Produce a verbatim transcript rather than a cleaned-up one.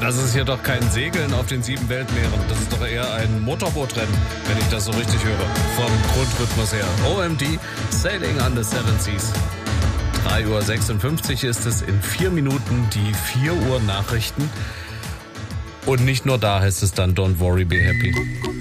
das ist hier doch kein Segeln auf den sieben Weltmeeren. Das ist doch eher ein Motorbootrennen, wenn ich das so richtig höre. Vom Grundrhythmus her. O M D, Sailing on the Seven Seas. drei Uhr sechsundfünfzig ist es, in vier Minuten die vier Uhr Nachrichten. Und nicht nur da heißt es dann Don't worry, be happy.